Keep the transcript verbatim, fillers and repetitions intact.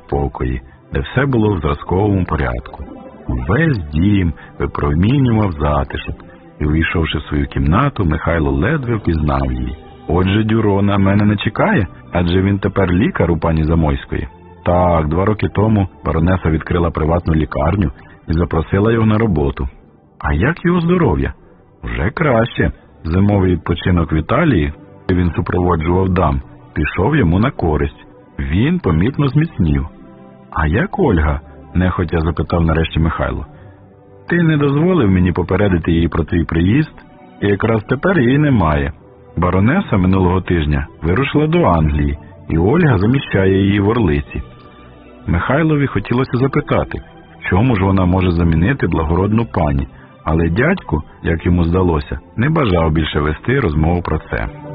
покої, де все було в зразковому порядку. Весь дім випромінював затишок, і, увійшовши в свою кімнату, Михайло ледве впізнав її. «Отже, Дюро на мене не чекає? Адже він тепер лікар у пані Замойської?» «Так, два роки тому баронеса відкрила приватну лікарню і запросила його на роботу». «А як його здоров'я?» «Вже краще. Зимовий відпочинок в Італії, де він супроводжував дам, пішов йому на користь. Він помітно зміцнів». «А як Ольга?» – нехотя запитав нарешті Михайло. «Ти не дозволив мені попередити її про твій приїзд, і якраз тепер її немає. Баронеса минулого тижня вирушила до Англії, і Ольга заміщає її в Орлиці». Михайлові хотілося запитати, в чому ж вона може замінити благородну пані, але дядько, як йому здалося, не бажав більше вести розмову про це.